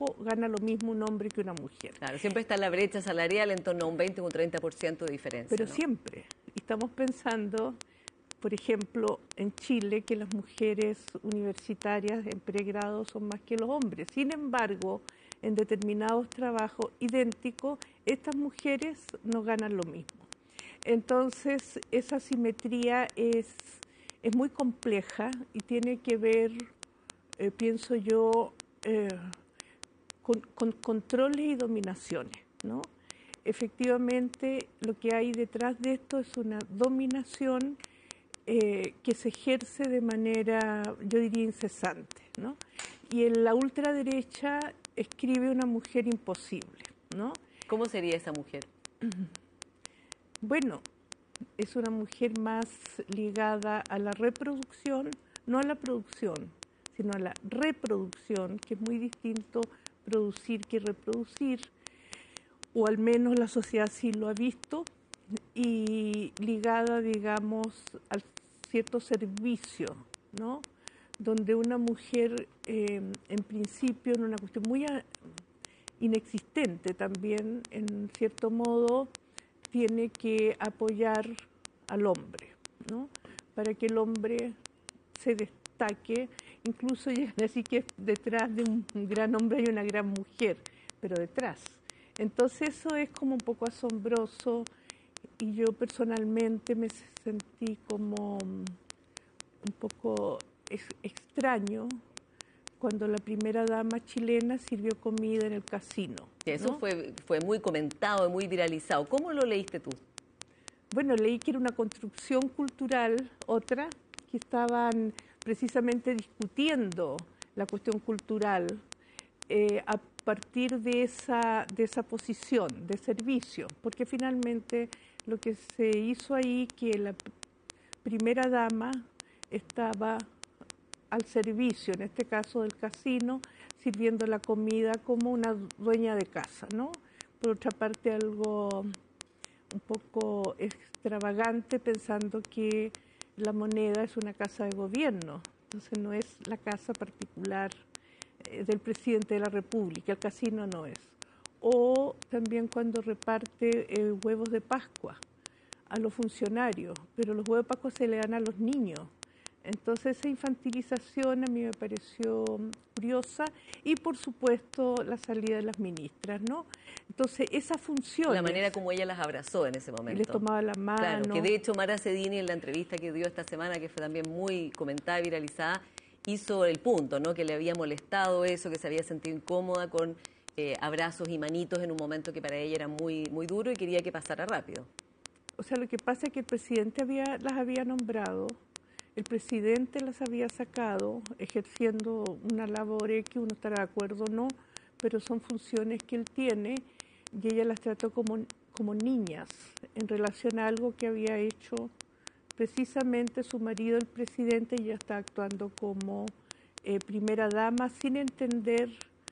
trabajo gana lo mismo un hombre que una mujer. Claro, siempre está la brecha salarial en torno a un 20 o un 30% de diferencia. Pero ¿no? siempre. Estamos pensando, por ejemplo, en Chile, que las mujeres universitarias en pregrado son más que los hombres. Sin embargo, en determinados trabajos idénticos, estas mujeres no ganan lo mismo. Entonces, esa asimetría es muy compleja y tiene que ver, pienso yo, con controles y dominaciones, ¿no? Efectivamente, lo que hay detrás de esto es una dominación que se ejerce de manera, yo diría, incesante, ¿no? Y en la ultraderecha escribe una mujer imposible, ¿no? ¿Cómo sería esa mujer? Bueno, es una mujer más ligada a la reproducción, no a la producción, sino a la reproducción, que es muy distinto producir que reproducir, o al menos la sociedad sí lo ha visto, y ligada, digamos, al cierto servicio, ¿no? Donde una mujer, en principio, en una cuestión muy inexistente también, en cierto modo, tiene que apoyar al hombre, ¿no? Para que el hombre se destaque, incluso llegan así que detrás de un gran hombre hay una gran mujer, pero detrás. Entonces eso es como un poco asombroso y yo personalmente me sentí como un poco extraño cuando la primera dama chilena sirvió comida en el casino. Eso ¿no? fue muy comentado y muy viralizado. ¿Cómo lo leíste tú? Bueno, leí que era una construcción cultural, otra, que estaban precisamente discutiendo la cuestión cultural a partir de esa posición de servicio, porque finalmente lo que se hizo ahí, que la primera dama estaba al servicio, en este caso del casino, sirviendo la comida como una dueña de casa, ¿no? Por otra parte, algo un poco extravagante pensando que la moneda es una casa de gobierno, entonces no es la casa particular del presidente de la República, el casino no es. O también cuando reparte huevos de Pascua a los funcionarios, pero los huevos de Pascua se le dan a los niños. Entonces esa infantilización a mí me pareció curiosa y por supuesto la salida de las ministras, ¿no? Entonces esas funciones... La manera como ella las abrazó en ese momento. Y les tomaba la mano. Claro, que de hecho Mara Cedini en la entrevista que dio esta semana, que fue también muy comentada y viralizada, hizo el punto, ¿no? Que le había molestado eso, que se había sentido incómoda con abrazos y manitos en un momento que para ella era muy, muy duro y quería que pasara rápido. O sea, lo que pasa es que el presidente las había nombrado, el presidente las había sacado, ejerciendo una labor que uno estará de acuerdo o no, pero son funciones que él tiene y ella las trató como niñas en relación a algo que había hecho precisamente su marido, el presidente, y ella está actuando como primera dama sin entender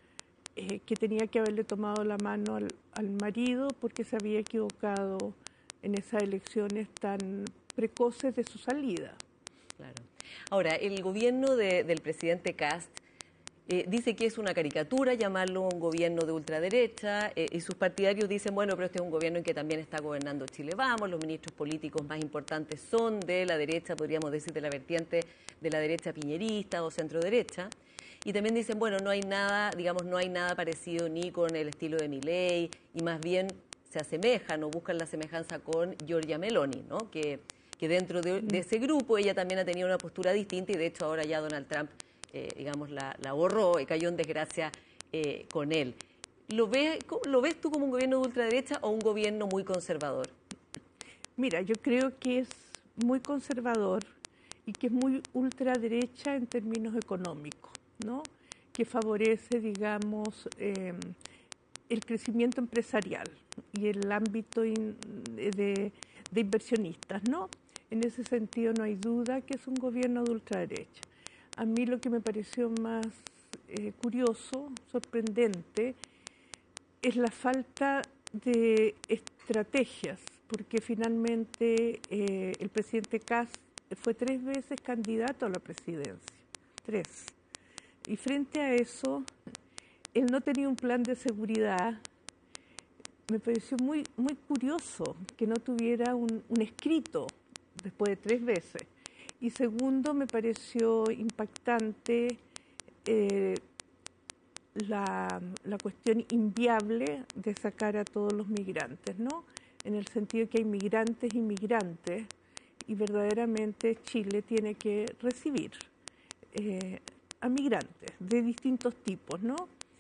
que tenía que haberle tomado la mano al marido porque se había equivocado en esas elecciones tan precoces de su salida. Claro. Ahora, el gobierno del presidente Kast dice que es una caricatura llamarlo un gobierno de ultraderecha y sus partidarios dicen, bueno, pero este es un gobierno en que también está gobernando Chile Vamos, los ministros políticos más importantes son de la derecha, podríamos decir, de la vertiente de la derecha piñerista o centro-derecha. Y también dicen, bueno, no hay nada, digamos, no hay nada parecido ni con el estilo de Milei y más bien se asemejan o buscan la semejanza con Giorgia Meloni, ¿no? Que dentro de ese grupo ella también ha tenido una postura distinta y de hecho ahora ya Donald Trump, digamos, la borró y cayó en desgracia con él. ¿Lo ves tú como un gobierno de ultraderecha o un gobierno muy conservador? Mira, yo creo que es muy conservador y que es muy ultraderecha en términos económicos, ¿no? Que favorece, digamos, el crecimiento empresarial y el ámbito de inversionistas, ¿no? En ese sentido no hay duda que es un gobierno de ultraderecha. A mí lo que me pareció más curioso, sorprendente, es la falta de estrategias, porque finalmente el presidente Kast fue 3 veces candidato a la presidencia, 3. Y frente a eso, él no tenía un plan de seguridad. Me pareció muy curioso que no tuviera un escrito después de 3 veces. Y segundo, me pareció impactante la cuestión inviable de sacar a todos los migrantes, ¿no? En el sentido que hay migrantes y migrantes, y verdaderamente Chile tiene que recibir a migrantes de distintos tipos, ¿no?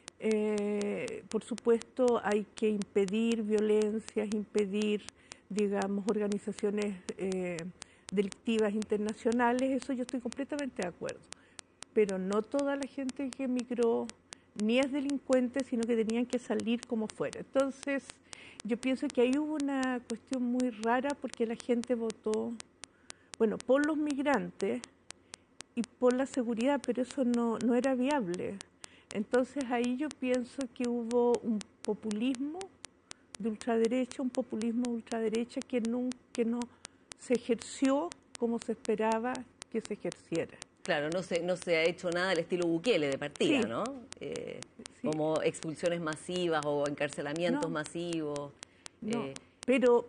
Por supuesto, hay que impedir violencias, impedir, digamos, organizaciones delictivas internacionales, eso yo estoy completamente de acuerdo. Pero no toda la gente que emigró ni es delincuente, sino que tenían que salir como fuera. Entonces, yo pienso que ahí hubo una cuestión muy rara porque la gente votó, bueno, por los migrantes y por la seguridad, pero eso no era viable. Entonces ahí yo pienso que hubo un populismo de ultraderecha, que no se ejerció como se esperaba que se ejerciera. Claro, no se ha hecho nada al estilo Bukele de partida, Sí, ¿no? sí. Como expulsiones masivas o encarcelamientos masivos. No, pero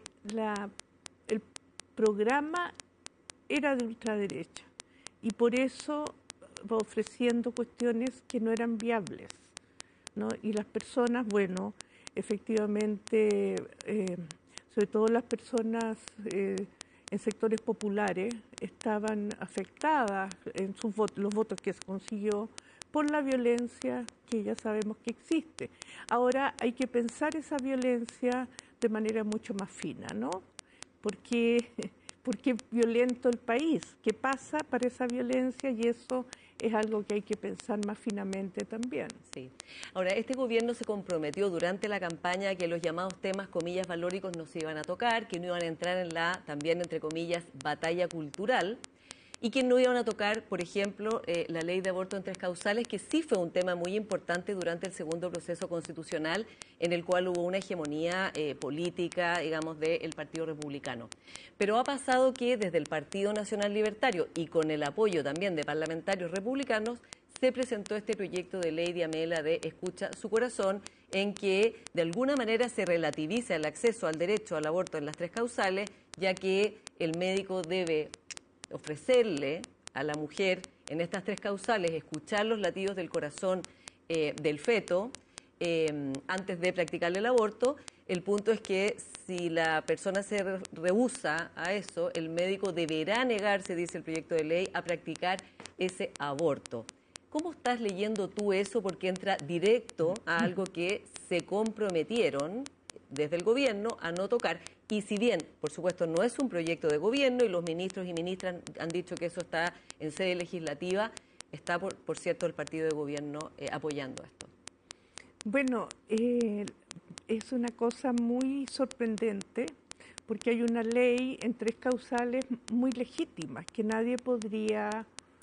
el programa era de ultraderecha y por eso va ofreciendo cuestiones que no eran viables, ¿no? Y las personas, bueno, efectivamente, sobre todo las personas en sectores populares, estaban afectadas en sus votos, los votos que se consiguió por la violencia que ya sabemos que existe. Ahora hay que pensar esa violencia de manera mucho más fina, ¿no? ¿Por qué violento el país? ¿Qué pasa para esa violencia? Y eso es algo que hay que pensar más finamente también. Sí. Ahora, este gobierno se comprometió durante la campaña que los llamados temas, comillas, valóricos no se iban a tocar, que no iban a entrar en la, también, entre comillas, batalla cultural, y que no iban a tocar, por ejemplo, la ley de aborto en 3 causales, que sí fue un tema muy importante durante el segundo proceso constitucional, en el cual hubo una hegemonía política, digamos, del Partido Republicano. Pero ha pasado que desde el Partido Nacional Libertario y con el apoyo también de parlamentarios republicanos, se presentó este proyecto de ley de Amela de Escucha su corazón, en que de alguna manera se relativiza el acceso al derecho al aborto en las 3 causales, ya que el médico debe ofrecerle a la mujer en estas 3 causales escuchar los latidos del corazón del feto antes de practicarle el aborto. El punto es que si la persona se rehúsa a eso, el médico deberá negarse, dice el proyecto de ley, a practicar ese aborto. ¿Cómo estás leyendo tú eso? Porque entra directo a algo que se comprometieron desde el gobierno a no tocar. Y si bien, por supuesto, no es un proyecto de gobierno y los ministros y ministras han dicho que eso está en sede legislativa, está, por cierto, el partido de gobierno apoyando esto. Bueno, es una cosa muy sorprendente porque hay una ley en 3 causales muy legítimas que nadie podría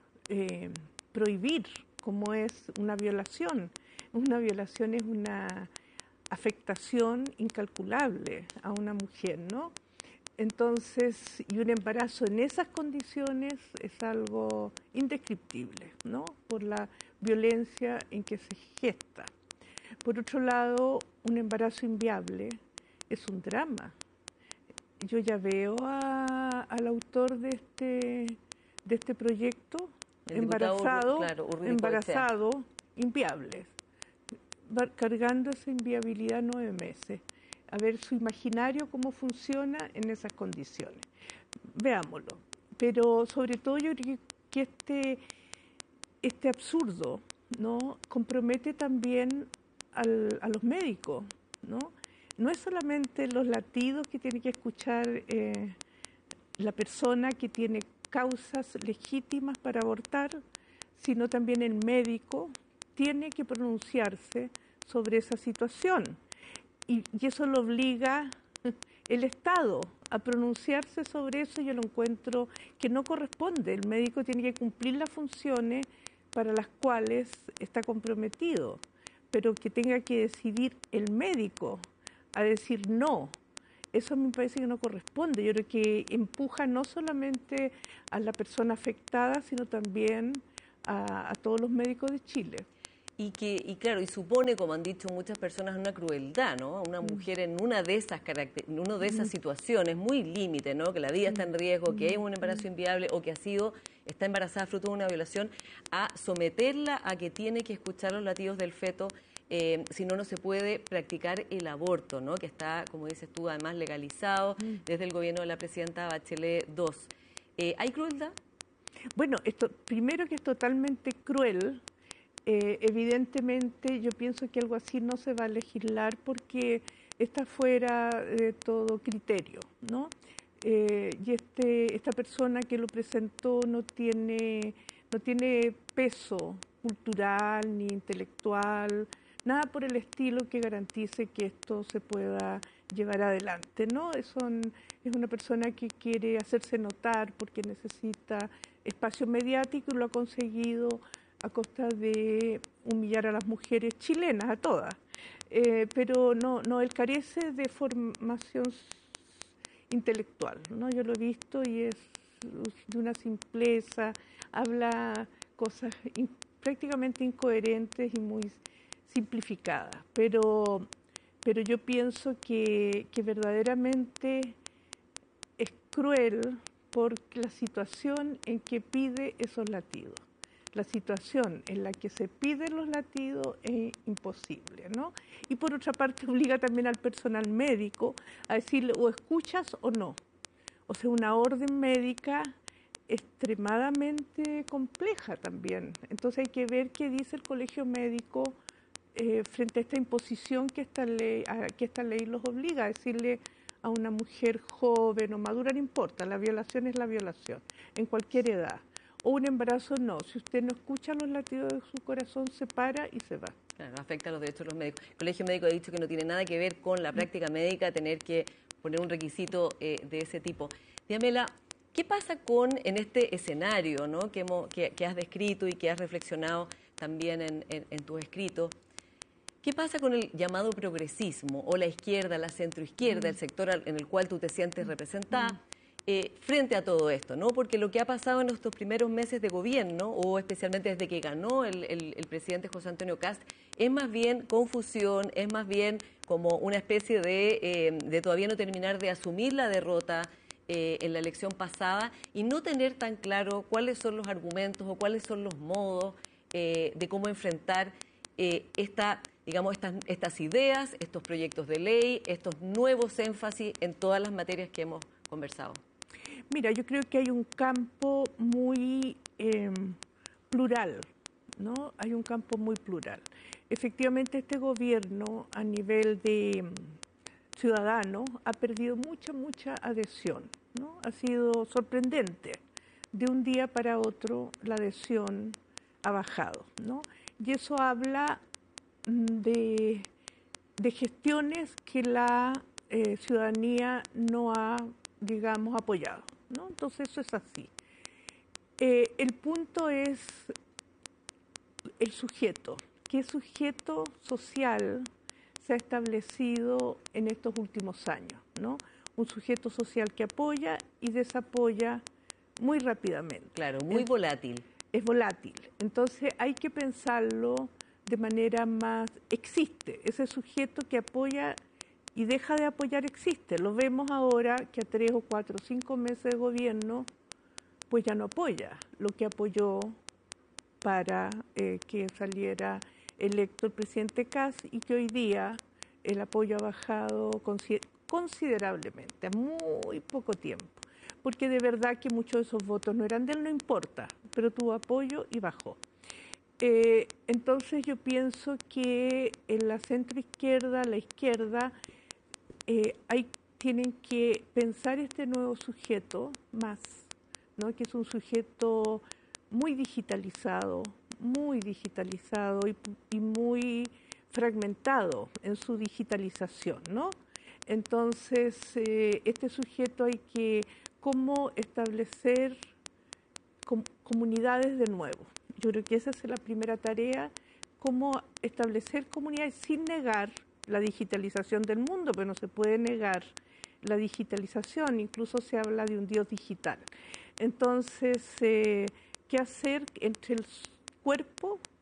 prohibir, como es una violación. Una violación es una afectación incalculable a una mujer, ¿no? Entonces, y un embarazo en esas condiciones es algo indescriptible, ¿no? Por la violencia en que se gesta. Por otro lado, un embarazo inviable es un drama. Yo ya veo al autor de este proyecto embarazado, inviable, cargando esa inviabilidad 9 meses. A ver su imaginario cómo funciona en esas condiciones. Veámoslo. Pero sobre todo yo creo que este absurdo, ¿no?, compromete también a los médicos, ¿no? No es solamente los latidos que tiene que escuchar la persona que tiene causas legítimas para abortar, sino también el médico tiene que pronunciarse sobre esa situación. Y eso lo obliga el Estado a pronunciarse sobre eso. Yo lo encuentro que no corresponde. El médico tiene que cumplir las funciones para las cuales está comprometido, pero que tenga que decidir el médico a decir no. Eso a mí me parece que no corresponde. Yo creo que empuja no solamente a la persona afectada, sino también a todos los médicos de Chile. Y claro, y supone, como han dicho muchas personas, una crueldad, ¿no? Una mujer en una de esas en una de esas situaciones muy límite, ¿no? Que la vida está en riesgo, que es un embarazo inviable o que está embarazada fruto de una violación, a someterla a que tiene que escuchar los latidos del feto, si no, no se puede practicar el aborto, ¿no? Que está, como dices tú, además legalizado desde el gobierno de la presidenta Bachelet II. ¿Hay crueldad? Bueno, esto primero que es totalmente cruel. Evidentemente yo pienso que algo así no se va a legislar porque está fuera de todo criterio, ¿no? Y esta persona que lo presentó no tiene peso cultural ni intelectual, nada por el estilo que garantice que esto se pueda llevar adelante, ¿no? Es una persona que quiere hacerse notar porque necesita espacio mediático y lo ha conseguido a costa de humillar a las mujeres chilenas, a todas. Pero no, él carece de formación intelectual, ¿no? Yo lo he visto y es de una simpleza, habla cosas prácticamente incoherentes y muy simplificadas, pero yo pienso que verdaderamente es cruel por la situación en que pide esos latidos. La situación en la que se piden los latidos es imposible, ¿no? Y por otra parte obliga también al personal médico a decirle o escuchas o no. O sea, una orden médica extremadamente compleja también. Entonces hay que ver qué dice el colegio médico frente a esta imposición que esta ley los obliga a decirle a una mujer joven o madura, no importa, la violación es la violación, en cualquier edad. O un embarazo no, si usted no escucha los latidos de su corazón, se para y se va. Claro, afecta a los derechos de los médicos. El Colegio Médico ha dicho que no tiene nada que ver con la práctica médica tener que poner un requisito de ese tipo. Diamela, ¿qué pasa en este escenario, ¿no? que has descrito y que has reflexionado también en tus escritos? ¿Qué pasa con el llamado progresismo o la izquierda, la centroizquierda, el sector en el cual tú te sientes representada, frente a todo esto, ¿no? Porque lo que ha pasado en estos primeros meses de gobierno, o especialmente desde que ganó el presidente José Antonio Kast, es más bien confusión, es más bien como una especie de todavía no terminar de asumir la derrota en la elección pasada y no tener tan claro cuáles son los argumentos o cuáles son los modos de cómo enfrentar estas ideas, estos proyectos de ley, estos nuevos énfasis en todas las materias que hemos conversado. Mira, yo creo que hay un campo muy plural, ¿no? Hay un campo muy plural. Efectivamente, este gobierno a nivel de ciudadano ha perdido mucha adhesión, ¿no? Ha sido sorprendente. De un día para otro la adhesión ha bajado, ¿no? Y eso habla de gestiones que la ciudadanía no ha, digamos, apoyado, ¿no? Entonces eso es así. El punto es el sujeto. ¿Qué sujeto social se ha establecido en estos últimos años, ¿no? Un sujeto social que apoya y desapoya muy rápidamente. Claro, muy volátil. Es volátil. Entonces hay que pensarlo de manera más... Existe ese sujeto que apoya y deja de apoyar, existe. Lo vemos ahora que a 3 o 4 o 5 meses de gobierno, pues ya no apoya lo que apoyó para que saliera electo el presidente Kast y que hoy día el apoyo ha bajado considerablemente, a muy poco tiempo. Porque de verdad que muchos de esos votos no eran de él, no importa, pero tuvo apoyo y bajó. Entonces yo pienso que en la centroizquierda, la izquierda, tienen que pensar este nuevo sujeto más, ¿no? Que es un sujeto muy digitalizado y muy fragmentado en su digitalización, ¿no? Entonces, este sujeto hay que cómo establecer comunidades de nuevo. Yo creo que esa es la primera tarea, cómo establecer comunidades sin negar la digitalización del mundo, pero no se puede negar la digitalización, incluso se habla de un Dios digital. Entonces, ¿qué hacer entre el cuerpo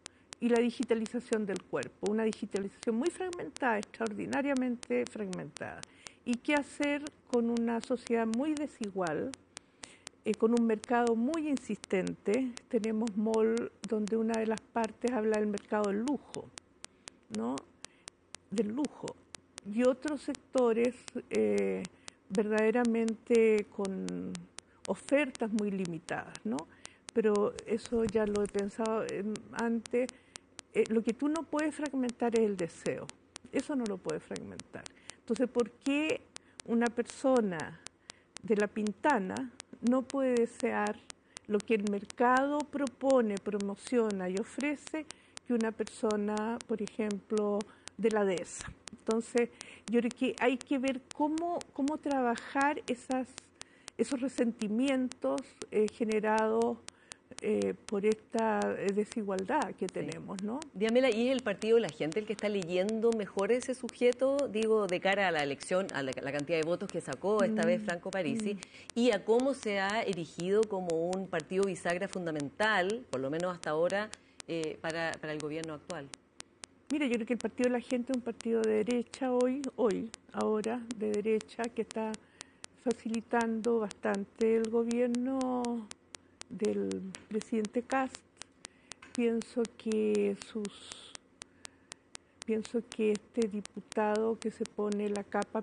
y la digitalización del cuerpo, una digitalización muy fragmentada, extraordinariamente fragmentada. ¿Y qué hacer con una sociedad muy desigual, con un mercado muy insistente? Tenemos mall donde una de las partes habla del mercado del lujo, ¿no? Del lujo. Y otros sectores verdaderamente con ofertas muy limitadas, ¿no? Pero eso ya lo he pensado antes. Lo que tú no puedes fragmentar es el deseo. Eso no lo puedes fragmentar. Entonces, ¿por qué una persona de La Pintana no puede desear lo que el mercado propone, promociona y ofrece que una persona, por ejemplo, de la dehesa? Entonces, yo creo que hay que ver cómo trabajar esos resentimientos generados por esta desigualdad que tenemos, ¿no? Diamela, ¿y es el partido de la gente el que está leyendo mejor ese sujeto, digo, de cara a la elección, a la cantidad de votos que sacó esta vez Franco Parisi, y a cómo se ha erigido como un partido bisagra fundamental, por lo menos hasta ahora, para el gobierno actual? Mira, yo creo que el partido de la gente es un partido de derecha ahora, de derecha, que está facilitando bastante el gobierno del presidente Kast. Pienso que este diputado que se pone la capa